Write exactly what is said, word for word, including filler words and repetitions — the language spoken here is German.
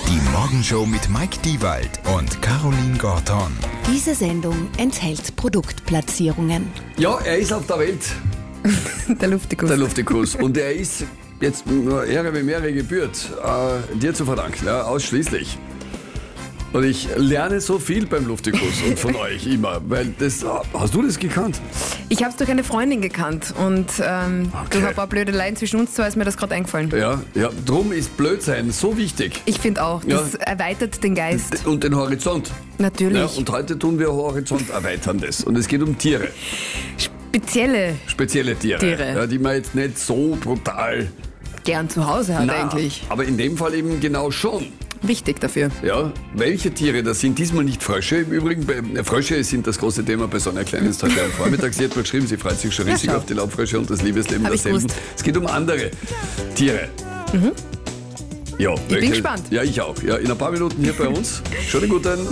Die Morgenshow mit Mike Diewald und Caroline Gorton. Diese Sendung enthält Produktplatzierungen. Ja, er ist auf der Welt, Der Luftikus. der Luftikus. Und er ist jetzt nur Ehre wie Meere gebührt, äh, dir zu verdanken, ja, ausschließlich. Und ich lerne so viel beim Luftikus und von euch immer, weil das, hast du das gekannt? Ich habe es durch eine Freundin gekannt und ähm, Okay. durch ein paar blöde Leiden zwischen uns zwei ist mir das gerade eingefallen. Ja, ja, drum ist Blödsein so wichtig. Ich finde auch, das Ja. erweitert den Geist. Und den Horizont. Natürlich. Ja, und heute tun wir Horizont erweitern das. Und es geht um Tiere, Spezielle spezielle Tiere, Tiere. Ja, die man jetzt nicht so brutal... gern zu Hause hat Na, eigentlich. aber in dem Fall eben genau schon. Wichtig dafür. Ja, welche Tiere das sind? Diesmal nicht Frösche. Im Übrigen, bei, äh, Frösche sind das große Thema bei so einer kleinen heute am Vormittag. Sie hat mir geschrieben, sie freut sich schon Ja, riesig schau. auf die Laubfrösche und das Liebesleben Hab ich derselben. gewusst. Es geht um andere Tiere. Ja, bin gespannt. Ja, ich auch. Ja, in ein paar Minuten hier bei uns. Schönen guten